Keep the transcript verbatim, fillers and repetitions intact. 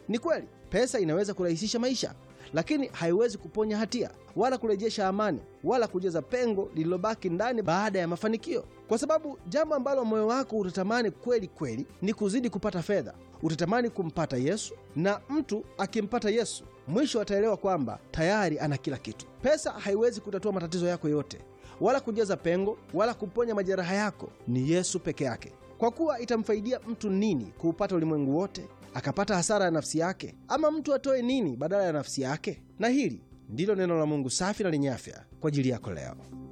Ni kweli pesa inaweza kurahisisha maisha, lakini haiwezi kuponya hatia wala kurejesha amani wala kujaza pengo lililobaki ndani baada ya mafanikio, kwa sababu jambo ambalo moyo wako utatamani kweli kweli ni kuzidi kupata fedha. Utatamani kumpata Yesu, na mtu akimpata Yesu mwisho ataelewa kwamba tayari ana kila kitu. Pesa haiwezi kutatua matatizo yako yote wala kujaza pengo wala kuponya majeraha yako. Ni Yesu peke yake. Kwa kuwa itamfaidia mtu nini kuupata ulimwengu wote akapata hasara ya nafsi yake? Ama mtu atoe nini badala ya nafsi yake? Na hili ndilo neno la Mungu safi na lenye afya kwa ajili yako leo.